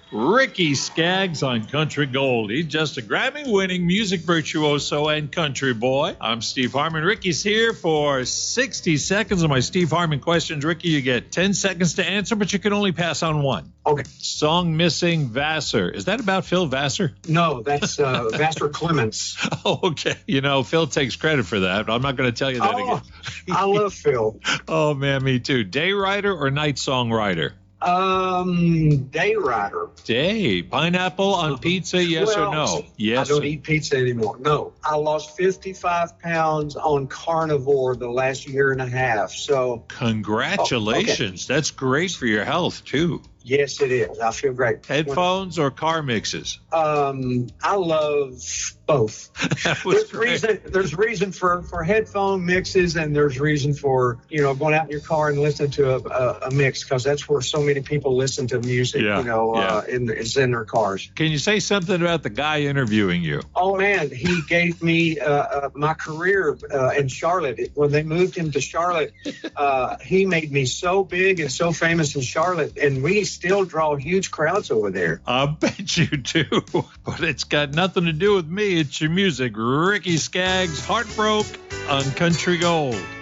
Ricky Skaggs on Country Gold. He's just a Grammy-winning music virtuoso and country boy. I'm Steve Harmon. Ricky's here for 60 seconds of my Steve Harmon questions. Ricky, you get 10 seconds to answer, but you can only pass on one. Okay. Song Missing Vassar. Is that about Phil Vassar? No, that's Vassar Clements. Oh, okay. You know, Phil takes credit for that. I'm not going to tell you that again. I love Phil. Oh, man, me too. Day writer or night songwriter? Day rider. Day. Pineapple on pizza, yes or no? Yes. I don't eat pizza anymore. No. I lost 55 pounds on carnivore the last year and a half. So congratulations. Okay. That's great for your health, too. Yes, it is. I feel great. Headphones or car mixes? I love both. There's reason for headphone mixes, and there's reason for, going out in your car and listening to a mix, because that's where so many people listen to music, it's in their cars. Can you say something about the guy interviewing you? Oh, man, he gave me my career in Charlotte. When they moved him to Charlotte, he made me so big and so famous in Charlotte, and we still draw huge crowds over there. I bet you do, but it's got nothing to do with me. It's your music. Ricky Skaggs, Heartbroke on Country Gold.